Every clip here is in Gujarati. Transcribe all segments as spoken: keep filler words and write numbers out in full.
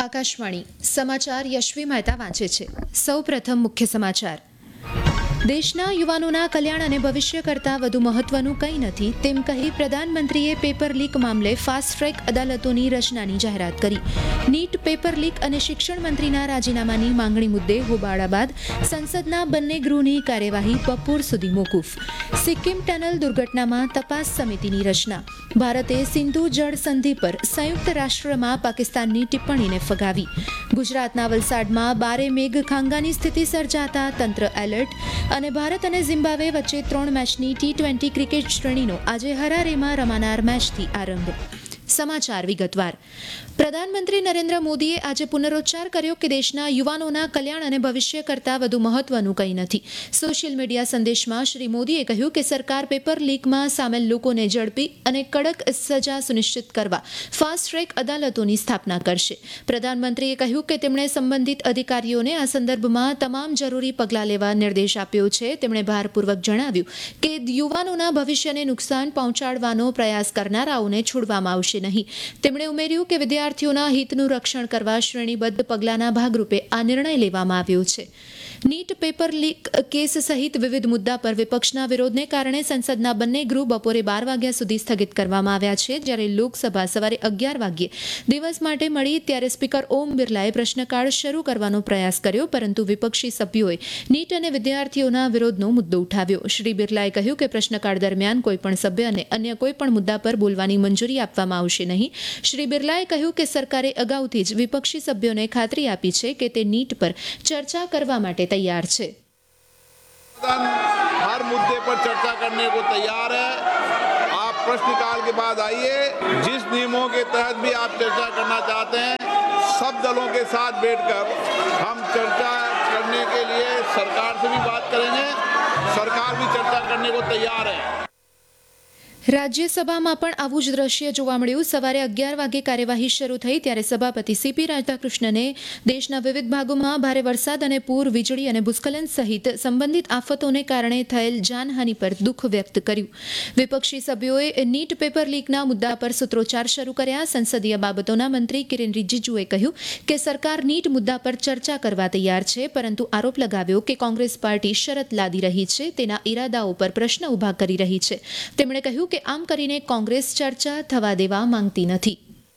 આકાશવાણી સમાચાર યશવી મહેતા વાંચે છે. સૌપ્રથમ મુખ્ય સમાચાર. દેશના યુવાનોના કલ્યાણ અને ભવિષ્ય કરતાં વધુ મહત્વનું કંઈ નથી તેમ કહી પ્રધાનમંત્રીએ પેપર લીક મામલે ફાસ્ટ ટ્રેક અદાલતોની રચનાની જાહેરાત કરી. નીટ પેપર લીક અને શિક્ષણ મંત્રીના રાજીનામાની માંગણી મુદ્દે હોબાળા બાદ સંસદના બંને ગૃહની કાર્યવાહી બપોર સુધી મોકૂફ. સિક્કિમ ટનલ દુર્ઘટનામાં તપાસ સમિતિની રચના. ભારતે સિંધુ જળ સંધિ પર સંયુક્ત રાષ્ટ્રમાં પાકિસ્તાનની ટિપ્પણીને ફગાવી. ગુજરાતના વલસાડમાં બારે મેઘ ખાંગાની સ્થિતિ સર્જાતા તંત્ર એલર્ટ. અને ભારત અને ઝિમ્બાબ્વે વચ્ચે ત્રણ મેચની ટી ટ્વેન્ટી ક્રિકેટ શ્રેણીનો આજે હરારેમાં રમાનાર મેચથી આરંભ. સમાચાર વિગતવાર. પ્રધાનમંત્રી નરેન્દ્ર મોદીએ આજે પુનરોચ્ચાર કર્યો કે દેશના યુવાનોના કલ્યાણ અને ભવિષ્ય કરતાં વધુ મહત્વનું કંઈ નથી. સોશિયલ મીડિયા સંદેશમાં શ્રી મોદીએ કહ્યું કે સરકાર પેપર લીકમાં સામેલ લોકોને ઝડપી અને કડક સજા સુનિશ્ચિત કરવા ફાસ્ટ ટ્રેક અદાલતોની સ્થાપના કરશે. પ્રધાનમંત્રીએ કહ્યું કે તેમણે સંબંધિત અધિકારીઓને આ સંદર્ભમાં તમામ જરૂરી પગલાં લેવા નિર્દેશ આપ્યો છે. તેમણે ભારપૂર્વક જણાવ્યું કે યુવાનોના ભવિષ્યને નુકસાન પહોંચાડવાનો પ્રયાસ કરનારાઓને છોડવામાં આવશે નહીં. તેમણે ઉમેર્યું કે વિદ્યાર્થીઓના હિતનું રક્ષણ કરવા શ્રેણીબદ્ધ પગલાંના ભાગરૂપે આ નિર્ણય લેવામાં આવ્યો છે. નીટ પેપર લીક કેસ સહિત વિવિધ મુદ્દા પર વિપક્ષના વિરોધને કારણે સંસદના બંને ગૃહ બપોરે બાર વાગ્યા સુધી સ્થગિત કરવામાં આવ્યા છે. જ્યારે લોકસભા સવારે અગિયાર વાગ્યે દિવસ માટે મળી ત્યારે સ્પીકર ઓમ બિરલાએ પ્રશ્નકાળ શરૂ કરવાનો પ્રયાસ કર્યો, પરંતુ વિપક્ષી સભ્યોએ નીટ અને વિદ્યાર્થીઓના વિરોધનો મુદ્દો ઉઠાવ્યો. શ્રી બિરલાએ કહ્યું કે પ્રશ્નકાળ દરમિયાન કોઈપણ સભ્યને અન્ય કોઈપણ મુદ્દા પર બોલવાની મંજૂરી આપવામાં આવશે નહીં. શ્રી બિરલાએ કહ્યું કે સરકારે અગાઉથી જ વિપક્ષી સભ્યોને ખાતરી આપી છે કે તે નીટ પર ચર્ચા કરવા માટે तैयार है. हर मुद्दे पर चर्चा करने को तैयार है. आप प्रश्नकाल के बाद आइए. जिस नियमों के तहत भी आप चर्चा करना चाहते हैं, सब दलों के साथ बैठकर हम चर्चा करने के लिए सरकार से भी बात करेंगे. सरकार भी चर्चा करने को तैयार है. રાજ્યસભામાં પણ આવું જ દ્રશ્ય જોવા મળ્યું. સવારે અગિયાર વાગે કાર્યવાહી શરૂ થઈ ત્યારે સભાપતિ સીપી રાધાકૃષ્ણને દેશના વિવિધ ભાગોમાં ભારે વરસાદ અને પૂર, વીજળી અને ભૂસ્ખલન સહિત સંબંધિત આફતોને કારણે થયેલ જાનહાનિ પર દુઃખ વ્યક્ત કર્યું. વિપક્ષી સભ્યોએ નીટ પેપર લીકના મુદ્દા પર સૂત્રોચ્ચાર શરૂ કર્યા. સંસદીય બાબતોના મંત્રી કિરેન રિજિજુએ કહ્યું કે સરકાર નીટ મુદ્દા પર ચર્ચા કરવા તૈયાર છે, પરંતુ આરોપ લગાવ્યો કે કોંગ્રેસ પાર્ટી શરત લાદી રહી છે, તેના ઇરાદાઓ પર પ્રશ્ન ઉભા કરી રહી છે. તેમણે કહ્યું કે આમ કરીને કોંગ્રેસ ચર્ચા થવા દેવા માંગતી નથી.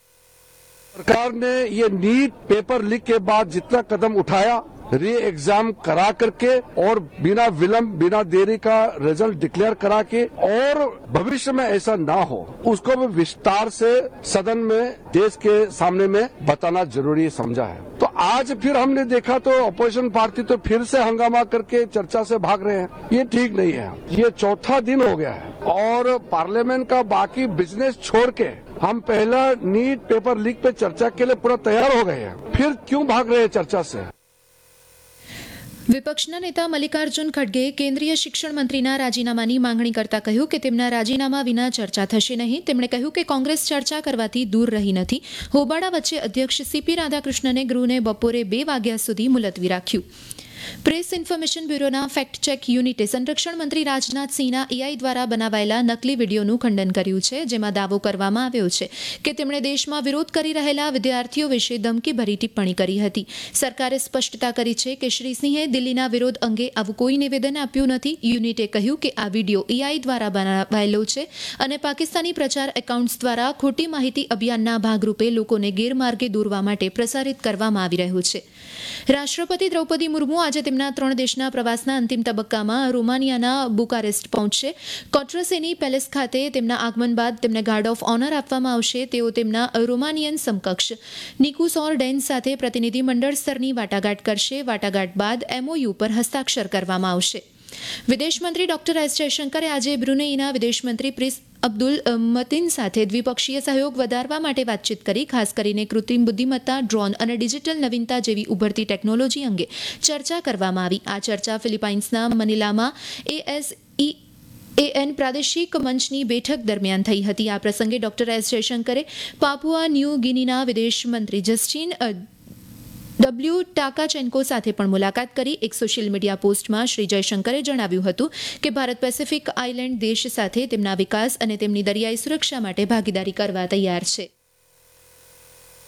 सरकार ने ये नीट पेपर लीक के बाद जितना कदम उठाया, री एग्जाम करा करके और बिना विलंब बिना देरी का रिजल्ट डिक्लेयर करा के, और भविष्य में ऐसा ना हो उसको भी विस्तार से सदन में देश के सामने में बताना जरूरी समझा है. तो आज फिर हमने देखा तो अपोजिशन पार्टी तो फिर से हंगामा करके चर्चा से भाग रहे हैं. ये ठीक नहीं है. ये चौथा दिन हो गया है और पार्लियामेंट का बाकी बिजनेस छोड़ के हम पहला नीट पेपर लीक पे चर्चा के लिए पूरा तैयार हो गए हैं. फिर क्यों भाग रहे हैं चर्चा से? વિપક્ષના નેતા મલ્લિકાર્જુન ખડગેએ કેન્દ્રીય શિક્ષણ મંત્રીના રાજીનામાની માંગણી કરતા કહ્યું કે તેમના રાજીનામા વિના ચર્ચા થશે નહીં. તેમણે કહ્યું કે કોંગ્રેસ ચર્ચા કરવાથી દૂર રહી નથી. હોબાળા વચ્ચે અધ્યક્ષ સીપી રાધાકૃષ્ણને ગૃહને બપોરે બે વાગ્યા સુધી મુલતવી રાખ્યું. પ્રેસ ઇન્ફોર્મેશન બ્યુરોના ફેક્ટ ચેક યુનિટે સંરક્ષણ મંત્રી રાજનાથ સિંહના એઆઈ દ્વારા બનાવાયેલા નકલી વિડીયોનું ખંડન કર્યું છે, જેમાં દાવો કરવામાં આવ્યો છે કે તેમણે દેશમાં વિરોધ કરી રહેલા વિદ્યાર્થીઓ વિશે ધમકીભરી ટિપ્પણી કરી હતી. સરકારે સ્પષ્ટતા કરી છે કે શ્રી સિંહે દિલ્હીના વિરોધ અંગે આવું કોઈ નિવેદન આપ્યું નથી. યુનિટે કહ્યું કે આ વિડીયો એઆઈ દ્વારા બનાવાયેલો છે અને પાકિસ્તાની પ્રચાર એકાઉન્ટ્સ દ્વારા ખોટી માહિતી અભિયાનના ભાગરૂપે લોકોને ગેરમાર્ગે દોરવા માટે પ્રસારિત કરવામાં આવી રહ્યું છે. રાષ્ટ્રપતિ દ્રૌપદી મુર્મુ આજે તેમના ત્રણ દેશના પ્રવાસના અંતિમ તબક્કામાં રોમાનિયાના બુકારેસ્ટ પહોંચશે. કોટ્રસેની પેલેસ ખાતે તેમના આગમન બાદ તેમને ગાર્ડ ઓફ ઓનર આપવામાં આવશે. તેઓ તેમના રોમાનિયન સમકક્ષ નિકુ સોરડેન સાથે પ્રતિનિધિમંડળ સ્તરની વાટાઘાટ કરશે. વાટાઘાટ બાદ એમઓયુ પર હસ્તાક્ષર કરવામાં આવશે. વિદેશમંત્રી ડોક્ટર એસ જયશંકરે આજે બ્રુનેઈના વિદેશમંત્રી પ્રિન્સ અબ્દુલ મતીન સાથે દ્વિપક્ષીય સહયોગ વધારવા માટે વાતચીત કરી. ખાસ કરીને કૃત્રિમ બુદ્ધિમત્તા, ડ્રોન અને ડિજિટલ નવીનતા જેવી ઉભરતી ટેકનોલોજી અંગે ચર્ચા કરવામાં આવી. આ ચર્ચા ફિલિપાઇન્સના મનિલામાં એએસઈ એએન પ્રાદેશિક મંચની બેઠક દરમિયાન થઈ હતી. આ પ્રસંગે ડોક્ટર એસ જયશંકરે પાપુઆ ન્યૂ ગિનીના વિદેશ મંત્રી જસ્ટિન ડબલ્યુ ટાકાચેન્કો સાથે પણ મુલાકાત કરી. એક સોશિયલ મીડિયા પોસ્ટમાં શ્રી જયશંકરે જણાવ્યું હતું કે ભારત પેસિફિક આઇલેન્ડ દેશ સાથે તેમના વિકાસ અને તેમની દરિયાઈ સુરક્ષા માટે ભાગીદારી કરવા તૈયાર છે.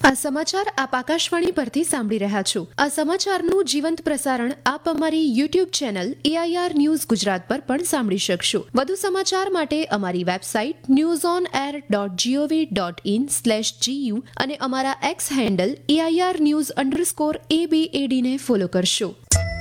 આ સમાચાર આપ આકાશવાણી પરથી સાંભળી રહ્યા છો. આ સમાચારનું જીવંત પ્રસારણ આપ અમારી YouTube channel AIR news Gujarat પર પણ સાંભળી શકશો. વધુ સમાચાર માટે અમારી website news on air dot GOV dot in slash GU અને અમારા x handle AIR news underscore એબીએડીને follow કરશો.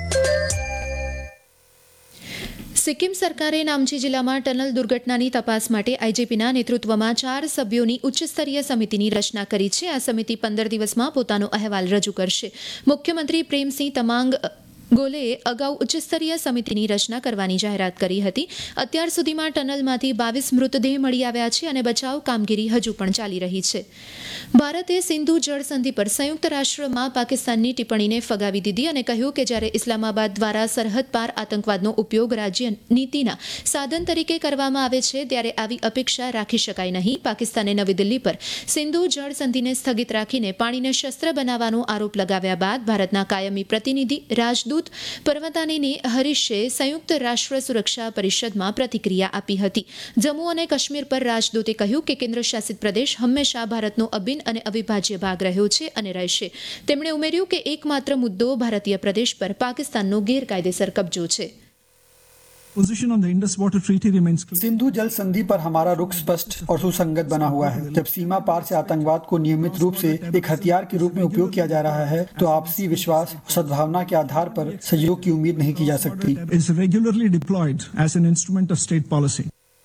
સિક્કિમ સરકારે નામચી જિલ્લામાં ટનલ દુર્ઘટનાની તપાસ માટે આઈજીપીના નેતૃત્વમાં ચાર સભ્યોની ઉચ્ચસ્તરીય સમિતિની રચના કરી છે. આ સમિતિ પંદર દિવસમાં પોતાનો અહેવાલ રજૂ કરશે. મુખ્યમંત્રી પ્રેમસિંહ તમાંગ ગોલેએ અગાઉ ઉચ્ચસ્તરીય સમિતિની રચના કરવાની જાહેરાત કરી હતી. અત્યાર સુધીમાં ટનલમાંથી બાવીસ મૃતદેહ મળી આવ્યા છે અને બચાવ કામગીરી હજુ પણ ચાલી રહી છે. ભારતે સિંધુ જળ સંધિ પર સંયુક્ત રાષ્ટ્રમાં પાકિસ્તાનની ટિપ્પણીને ફગાવી દીધી અને કહ્યું કે જ્યારે ઇસ્લામાબાદ દ્વારા સરહદ પાર આતંકવાદનો ઉપયોગ રાજ્ય નીતિના સાધન તરીકે કરવામાં આવે છે ત્યારે આવી અપેક્ષા રાખી શકાય નહીં. પાકિસ્તાને નવી દિલ્હી પર સિંધુ જળ સંધિને સ્થગિત રાખીને પાણીને શસ્ત્ર બનાવવાનો આરોપ લગાવ્યા બાદ ભારતના કાયમી પ્રતિનિધિ રાજદૂત પર્વતાનીની હરીશે સંયુક્ત રાષ્ટ્ર સુરક્ષા પરિષદમાં પ્રતિક્રિયા આપી હતી. જમ્મુ અને કાશ્મીર પર રાજદૂતે કહ્યું કે કેન્દ્ર શાસિત પ્રદેશ હંમેશા ભારતનો અભિન્ન અને અવિભાજ્ય ભાગ રહ્યો છે અને રહેશે. તેમણે ઉમેર્યું કે એકમાત્ર મુદ્દો ભારતીય પ્રદેશ પર પાકિસ્તાનનો ગેરકાયદેસર કબજો છે. Position on the Indus Water Treaty remains clear. Sindhu जल संधि पर हमारा रुख स्पष्ट और सुसंगत बना हुआ है. जब सीमा पार से आतंकवाद को नियमित रूप से एक हथियार के रूप में उपयोग किया जा रहा है तो आपसी विश्वास और सद्भावना के आधार पर सहयोग की उम्मीद नहीं की जा सकती. Is regularly deployed as an instrument of state policy.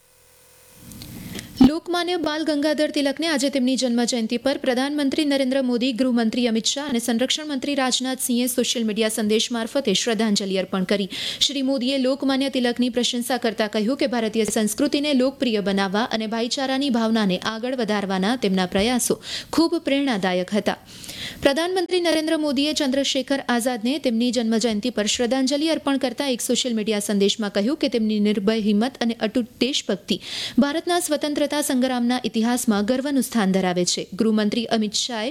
Lokmanya બાલ ગંગાધર તિલકને આજે તેમની જન્મ જયંતિ પર પ્રધાનમંત્રી નરેન્દ્ર મોદી, ગૃહમંત્રી અમિત શાહ અને સંરક્ષણ મંત્રી રાજનાથસિંહે સોશિયલ મીડિયા સંદેશ મારફતે શ્રદ્ધાંજલિ અર્પણ કરી. શ્રી મોદીએ લોકમાન્ય તિલકની પ્રશંસા કરતા કહ્યું કે ભારતીય સંસ્કૃતિને લોકપ્રિય બનાવવા અને ભાઈચારાની ભાવનાને આગળ વધારવાના તેમના પ્રયાસો ખૂબ પ્રેરણાદાયક હતા. પ્રધાનમંત્રી નરેન્દ્ર મોદીએ ચંદ્રશેખર આઝાદને તેમની જન્મ જયંતિ પર શ્રદ્ધાંજલિ અર્પણ કરતા એક સોશિયલ મીડિયા સંદેશમાં કહ્યું કે તેમની નિર્ભય હિંમત અને અતૂટ દેશભક્તિ ભારતના સ્વતંત્રતા સંગ્રામના ઇતિહાસમાં ગર્વનું સ્થાન ધરાવે છે. ગૃહમંત્રી અમિત શાહે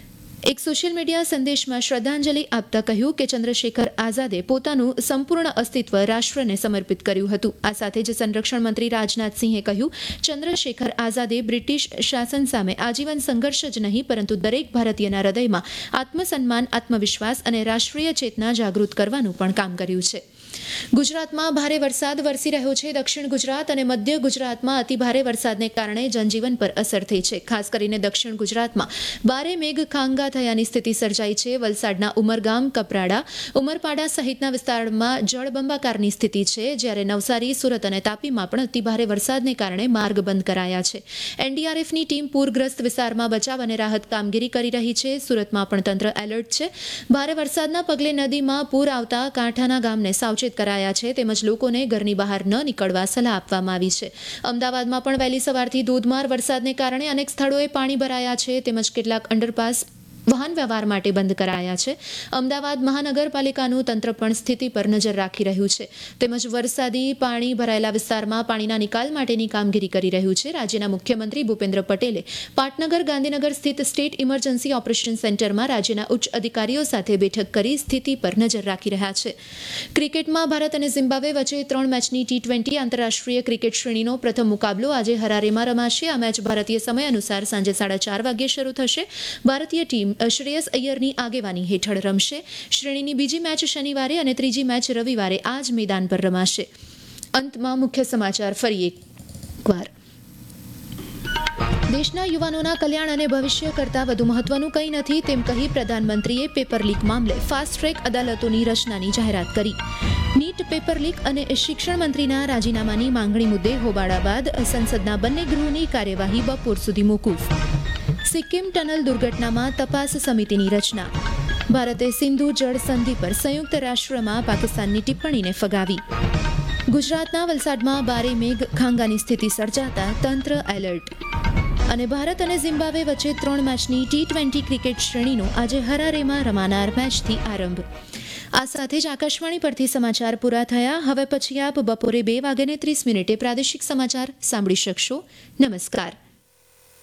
એક સોશિયલ મીડિયા સંદેશમાં શ્રદ્ધાંજલિ આપતા કહ્યું કે ચંદ્રશેખર આઝાદે પોતાનું સંપૂર્ણ અસ્તિત્વ રાષ્ટ્રને સમર્પિત કર્યું હતું. આ સાથે જ સંરક્ષણ મંત્રી રાજનાથસિંહે કહ્યું, ચંદ્રશેખર આઝાદે બ્રિટિશ શાસન સામે આજીવન સંઘર્ષ જ નહીં પરંતુ દરેક ભારતીયના હૃદયમાં આત્મસન્માન, આત્મવિશ્વાસ અને રાષ્ટ્રીય ચેતના જાગૃત કરવાનું પણ કામ કર્યું છે. ગુજરાતમાં ભારે વરસાદ વરસી રહ્યો છે. દક્ષિણ ગુજરાત અને મધ્ય ગુજરાતમાં અતિભારે વરસાદને કારણે જનજીવન પર અસર થઈ છે. ખાસ કરીને દક્ષિણ ગુજરાતમાં બારે મેઘ ખાંગા થયાની સ્થિતિ સર્જાઈ છે. વલસાડના ઉમરગામ, કપરાડા, ઉમરપાડા સહિતના વિસ્તારમાં જળબંબાકારની સ્થિતિ છે, જ્યારે નવસારી, સુરત અને તાપીમાં પણ અતિભારે વરસાદને કારણે માર્ગ બંધ કરાયા છે. એનડીઆરએફની ટીમ પૂરગ્રસ્ત વિસ્તારમાં બચાવ અને રાહત કામગીરી કરી રહી છે. સુરતમાં પણ તંત્ર એલર્ટ છે. ભારે વરસાદના પગલે નદીમાં પૂર આવતા કાંઠાના ગામને સાવચેત કરાયા છે તેમજ લોકોને ઘરની બહાર ન નીકળવા સલાહ આપવામાં આવી છે. અમદાવાદમાં પણ વહેલી સવારથી ધોધમાર વરસાદને કારણે અનેક સ્થળોએ પાણી ભરાયા છે તેમજ કેટલાક અંડરપાસ વાહન વ્યવહાર માટે બંધ કરાયા છે. અમદાવાદ મહાનગરપાલિકાનું તંત્ર પણ સ્થિતિ પર નજર રાખી રહ્યું છે તેમજ વરસાદી પાણી ભરાયેલા વિસ્તારમાં પાણીના નિકાલ માટેની કામગીરી કરી રહ્યું છે. રાજ્યના મુખ્યમંત્રી ભૂપેન્દ્ર પટેલે પાટનગર, ગાંધીનગર સ્થિત સ્ટેટ ઇમરજન્સી ઓપરેશન સેન્ટરમાં રાજ્યના ઉચ્ચ અધિકારીઓ સાથે બેઠક કરી સ્થિતિ પર નજર રાખી રહ્યા છે. ક્રિકેટમાં ભારત અને ઝિમ્બાબ્વે વચ્ચે ત્રણ મેચની ટી ટ્વેન્ટી આંતરરાષ્ટ્રીય ક્રિકેટ શ્રેણીનો પ્રથમ મુકાબલો આજે હરારેમાં રમાશે. આ મેચ ભારતીય સમય અનુસાર સાંજે સાડા ચાર વાગ્યે શરૂ થશે. ભારતીય ટીમ શ્રેયસ અય્યરની આગેવાની હેઠળ રમશે. શ્રેણીની બીજી મેચ શનિવારે અને ત્રીજી મેચ રવિવારે આ જ મેદાન પર રમાશે. અંતમાં મુખ્ય સમાચાર ફરી એકવાર. દેશના યુવાનોના કલ્યાણ અને ભવિષ્ય કરતાં વધુ મહત્વનું કંઈ નથી તેમ કહી પ્રધાનમંત્રીએ પેપર લીક મામલે ફાસ્ટ ટ્રેક અદાલતોની રચનાની જાહેરાત કરી. નીટ પેપર લીક અને શિક્ષણ મંત્રીના રાજીનામાની માંગણી મુદ્દે હોબાળા બાદ સંસદના બંને ગૃહોની કાર્યવાહી બપોર સુધી મોકૂફ. સિક્કિમ ટનલ દુર્ઘટનામાં તપાસ સમિતિની રચના. ભારતે સિંધુ જળ સંધિ પર સંયુક્ત રાષ્ટ્રમાં પાકિસ્તાનની ટિપ્પણીને ફગાવી. ગુજરાતના વલસાડમાં બારે મેઘ ખાંગાની સ્થિતિ સર્જાતા તંત્ર એલર્ટ. અને ભારત અને ઝિમ્બાબ્વે વચ્ચે ત્રણ મેચની ટી ટ્વેન્ટી ક્રિકેટ શ્રેણીનો આજે હરારેમાં રમાનાર મેચથી આરંભ. આ સાથે જ આકાશવાણી પરથી સમાચાર પૂરા થયા. હવે પછી આપ બપોરે બે વાગ્યાને ત્રીસ મિનિટે પ્રાદેશિક સમાચાર સાંભળી શકશો. નમસ્કાર.